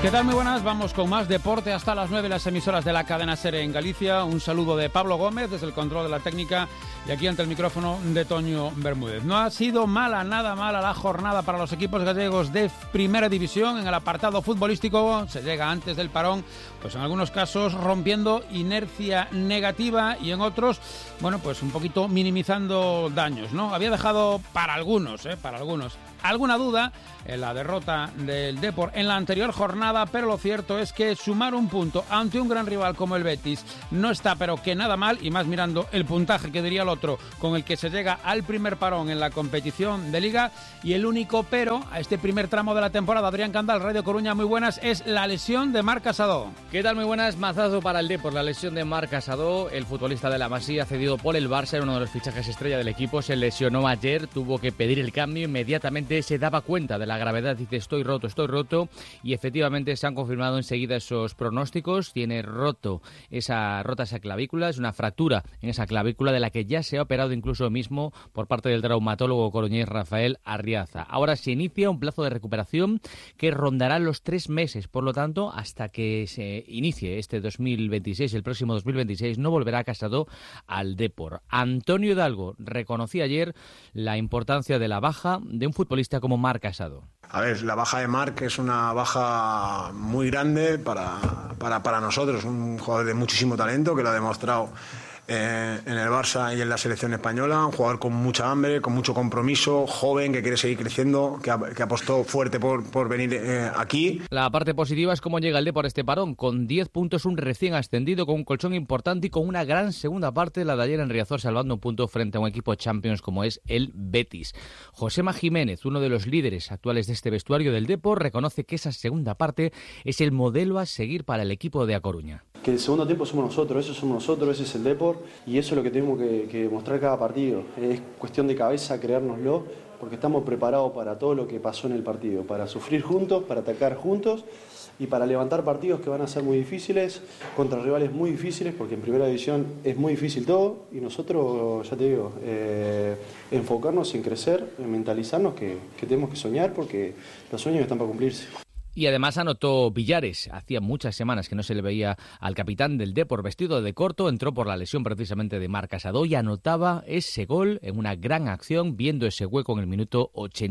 ¿Qué tal? Muy buenas, vamos con más deporte hasta las 9 las emisoras de la cadena SER en Galicia. Un saludo de Pablo Gómez desde el control de la técnica y aquí ante el micrófono de Toño Bermúdez. No ha sido nada mala la jornada para los equipos gallegos de primera división. En el apartado futbolístico se llega antes del parón, pues en algunos casos rompiendo inercia negativa y en otros, bueno, pues un poquito minimizando daños, ¿no? Había dejado para algunos alguna duda en la derrota del Depor en la anterior jornada, pero lo cierto es que sumar un punto ante un gran rival como el Betis no está pero que nada mal, y más mirando el puntaje que diría el otro con el que se llega al primer parón en la competición de Liga. Y el único pero a este primer tramo de la temporada, Adrián Candal, Radio Coruña, muy buenas, es la lesión de Marc Casadó. ¿Qué tal? Muy buenas, mazazo para el Depor, la lesión de Marc Casadó, el futbolista de la Masía cedido por el Barça, uno de los fichajes estrella del equipo, se lesionó ayer, tuvo que pedir el cambio, inmediatamente se daba cuenta de la gravedad, dice estoy roto, y efectivamente se han confirmado enseguida esos pronósticos. Tiene rota esa clavícula, es una fractura en esa clavícula de la que ya se ha operado incluso mismo por parte del traumatólogo coruñés Rafael Arriaza. Ahora se inicia un plazo de recuperación que rondará los 3 meses, por lo tanto, hasta que se inicie este 2026, el próximo 2026, no volverá Casadó al Depor. Antonio Hidalgo reconocía ayer la importancia de la baja de un futbolista como Marc Casadó. A ver, la baja de Marc es una baja muy grande para nosotros, un jugador de muchísimo talento que lo ha demostrado en el Barça y en la selección española, un jugador con mucha hambre, con mucho compromiso, joven, que quiere seguir creciendo, que apostó fuerte por venir aquí. La parte positiva es cómo llega el Depor a este parón, con 10 puntos, un recién ascendido, con un colchón importante y con una gran segunda parte, la de ayer en Riazor, salvando un punto frente a un equipo Champions como es el Betis. Josema Jiménez, uno de los líderes actuales de este vestuario del Depor, reconoce que esa segunda parte es el modelo a seguir para el equipo de A Coruña. Que el segundo tiempo somos nosotros, ese es el Depor y eso es lo que tenemos que mostrar cada partido. Es cuestión de cabeza, creérnoslo, porque estamos preparados para todo lo que pasó en el partido, para sufrir juntos, para atacar juntos y para levantar partidos que van a ser muy difíciles, contra rivales muy difíciles, porque en primera división es muy difícil todo y nosotros, ya te digo, enfocarnos en crecer, en mentalizarnos que tenemos que soñar porque los sueños están para cumplirse. Y además anotó Villares. Hacía muchas semanas que no se le veía al capitán del Depor vestido de corto. Entró por la lesión precisamente de Marc Casadó y anotaba ese gol en una gran acción, viendo ese hueco en el minuto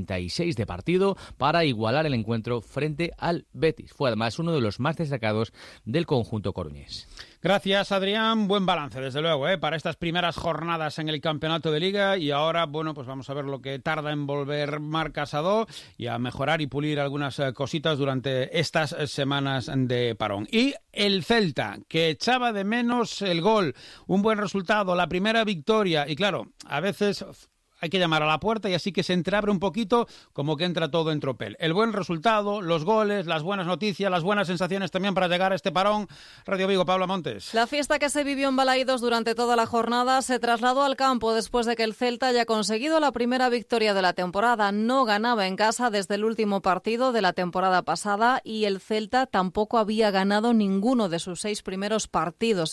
86 de partido para igualar el encuentro frente al Betis. Fue además uno de los más destacados del conjunto coruñés. Gracias, Adrián. Buen balance, desde luego, para estas primeras jornadas en el campeonato de Liga. Y ahora, bueno, pues vamos a ver lo que tarda en volver Marc Casadó y a mejorar y pulir algunas cositas durante estas semanas de parón. Y el Celta, que echaba de menos el gol, un buen resultado, la primera victoria. Y claro, a veces hay que llamar a la puerta y así que se entreabre un poquito, como que entra todo en tropel. El buen resultado, los goles, las buenas noticias, las buenas sensaciones también para llegar a este parón. Radio Vigo, Pablo Montes. La fiesta que se vivió en Balaídos durante toda la jornada se trasladó al campo después de que el Celta haya conseguido la primera victoria de la temporada. No ganaba en casa desde el último partido de la temporada pasada y el Celta tampoco había ganado ninguno de sus 6 primeros partidos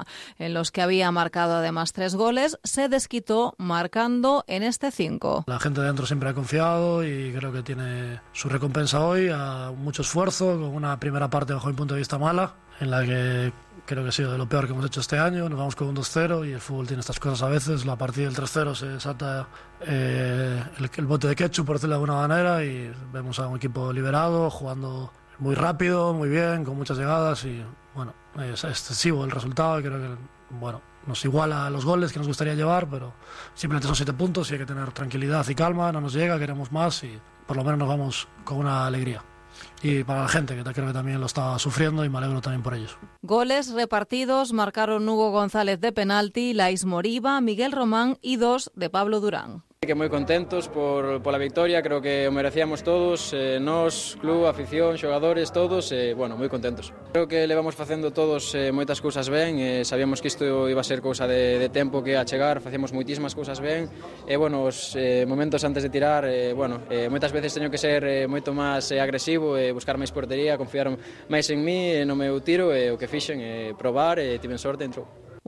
en los que había marcado además 3 goles. Se desquitó marcando en este 5. La gente dentro siempre ha confiado y creo que tiene su recompensa hoy, a mucho esfuerzo, con una primera parte bajo mi punto de vista mala, en la que creo que ha sido de lo peor que hemos hecho este año. Nos vamos con un 2-0 y el fútbol tiene estas cosas a veces. A partir del 3-0 se salta el bote de ketchup, por decirlo de alguna manera, y vemos a un equipo liberado, jugando muy rápido, muy bien, con muchas llegadas y bueno, es excesivo el resultado y creo que nos iguala a los goles que nos gustaría llevar, pero simplemente son 7 puntos y hay que tener tranquilidad y calma. No nos llega, queremos más y por lo menos nos vamos con una alegría. Y para la gente, que creo que también lo está sufriendo y me alegro también por ellos. Goles repartidos marcaron Hugo González de penalti, Lais Moriba, Miguel Román y 2 de Pablo Durán. Que moi contentos por la victoria, creo que o merecíamos todos, nós, club, afición, xogadores, todos, moi contentos. Creo que levamos facendo todos moitas cousas ben, sabíamos que isto iba a ser cousa de tempo que a chegar, facíamos moitísimas cousas ben, os momentos antes de tirar, moitas veces teño que ser moito máis agresivo, buscar máis portería, confiar máis en mí, no meu tiro, o que fixen, probar, tiven sorte, entrou.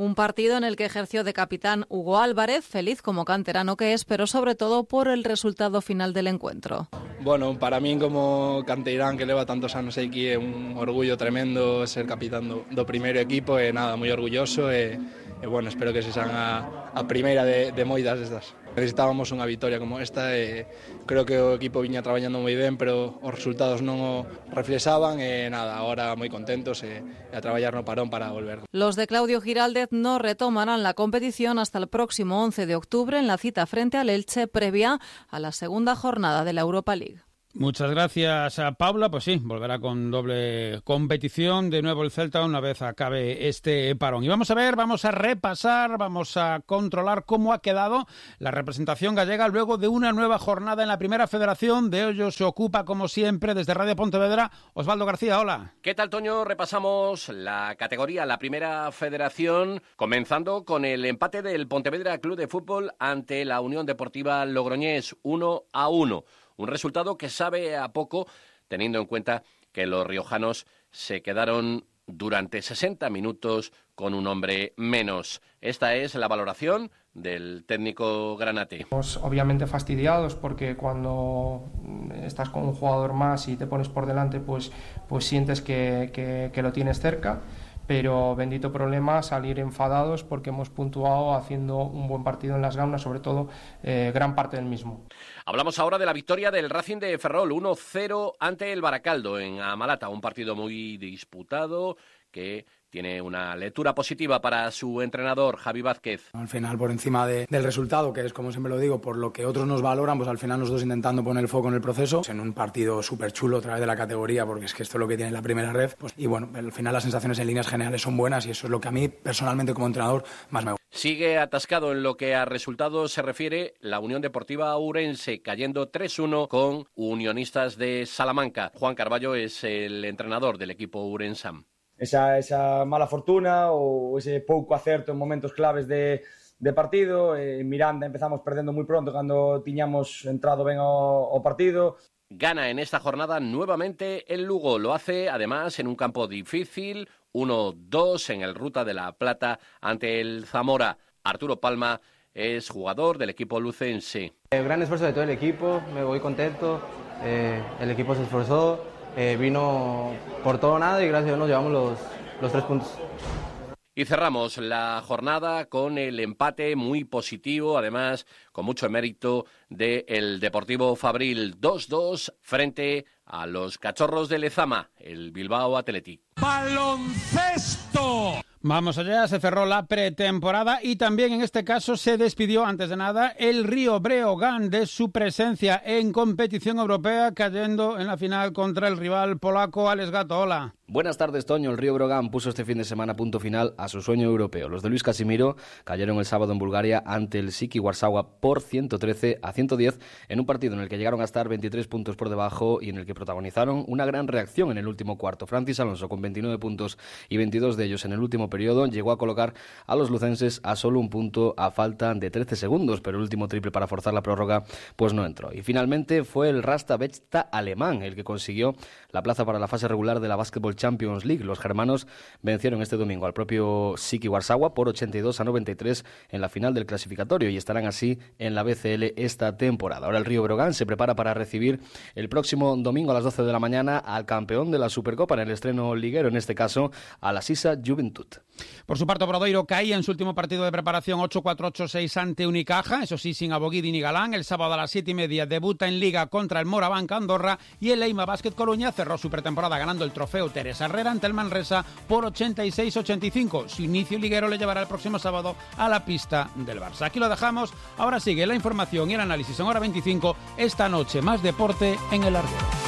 Un partido en el que ejerció de capitán Hugo Álvarez, feliz como canterano que es, pero sobre todo por el resultado final del encuentro. Bueno, para mí como canteirán que leva tantos anos aquí é un orgullo tremendo ser capitán do primeiro equipo e nada, moi orgulloso e bueno, espero que sexan a primeira de moitas destas. Necesitábamos unha vitoria como esta e creo que o equipo viña traballando moi ben, pero os resultados non o reflexaban e nada, agora moi contentos e a traballar no parón para volver. Los de Claudio Giraldez no retomarán la competición hasta el próximo 11 de octubre en la cita frente al Elche previa a la segunda jornada de la Europa League. Muchas gracias a Paula. Pues sí, volverá con doble competición de nuevo el Celta una vez acabe este parón. Y vamos a repasar, vamos a controlar cómo ha quedado la representación gallega luego de una nueva jornada en la Primera Federación. De ello se ocupa, como siempre, desde Radio Pontevedra, Osvaldo García. Hola. ¿Qué tal, Toño? Repasamos la categoría, la Primera Federación, comenzando con el empate del Pontevedra Club de Fútbol ante la Unión Deportiva Logroñés, 1-1. Un resultado que sabe a poco, teniendo en cuenta que los riojanos se quedaron durante 60 minutos con un hombre menos. Esta es la valoración del técnico granate. Obviamente fastidiados porque cuando estás con un jugador más y te pones por delante, pues sientes que lo tienes cerca. Pero bendito problema salir enfadados porque hemos puntuado haciendo un buen partido en las Gaunas, sobre todo gran parte del mismo. Hablamos ahora de la victoria del Racing de Ferrol, 1-0 ante el Baracaldo en Amalata, un partido muy disputado que tiene una lectura positiva para su entrenador, Javi Vázquez. Al final, por encima del resultado, que es, como siempre lo digo, por lo que otros nos valoran, pues al final nosotros intentando poner el foco en el proceso, en un partido súper chulo a través de la categoría, porque es que esto es lo que tiene la primera red. Pues, y bueno, al final las sensaciones en líneas generales son buenas y eso es lo que a mí, personalmente como entrenador, más me gusta. Sigue atascado en lo que a resultados se refiere la Unión Deportiva Ourense, cayendo 3-1 con Unionistas de Salamanca. Juan Carballo es el entrenador del equipo ourensán. Esa mala fortuna ou ese pouco acerto en momentos claves de partido. En Miranda empezamos perdendo moi pronto cando tiñamos entrado ben ao partido. Gana en esta jornada nuevamente el Lugo. Lo hace además en un campo difícil, 1-2 en el Ruta de la Plata ante el Zamora. Arturo Palma es jugador del equipo lucense. Gran esfuerzo de todo el equipo, me voy contento. El equipo se esforzó. Vino por todo o nada y gracias a Dios nos llevamos los 3 puntos. Y cerramos la jornada con el empate muy positivo, además con mucho mérito del Deportivo Fabril, 2-2 frente a los Cachorros de Lezama, el Bilbao Athletic. ¡Baloncesto! Vamos allá, se cerró la pretemporada y también en este caso se despidió antes de nada el Río Breogán de su presencia en competición europea, cayendo en la final contra el rival polaco Alex Gato. Hola. Buenas tardes, Toño. El Río Breogán puso este fin de semana punto final a su sueño europeo. Los de Luis Casimiro cayeron el sábado en Bulgaria ante el Siki Warsawa por 113-110 en un partido en el que llegaron a estar 23 puntos por debajo y en el que protagonizaron una gran reacción en el último cuarto. Francis Alonso, con 29 puntos y 22 de ellos en el último periodo, llegó a colocar a los lucenses a solo un punto a falta de 13 segundos, pero el último triple para forzar la prórroga pues no entró. Y finalmente fue el Rasta Bechta alemán el que consiguió la plaza para la fase regular de la Basketball Champions League. Los germanos vencieron este domingo al propio Siki Warsawa por 82-93 en la final del clasificatorio y estarán así en la BCL esta temporada. Ahora el Río Breogán se prepara para recibir el próximo domingo a las 12 de la mañana al campeón de la Supercopa en el estreno liguero, en este caso a la Sisa Juventud. Por su parte, Obradoiro caía en su último partido de preparación 8-4-8-6 ante Unicaja, eso sí, sin Aboguidi ni Galán. El sábado a las 7:30 debuta en Liga contra el Morabanca Andorra y el Eima Básquet Coruña cerró su pretemporada ganando el trofeo Teresa Herrera ante el Manresa por 86-85. Su inicio liguero le llevará el próximo sábado a la pista del Barça. Aquí lo dejamos, ahora sigue la información y el análisis en Hora 25. Esta noche más deporte en el Argel.